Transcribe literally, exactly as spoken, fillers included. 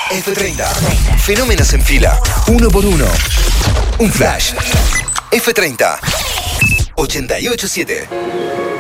F treinta. Fenómenos en fila. Uno por uno. Un flash. F treinta. ochenta y ocho siete.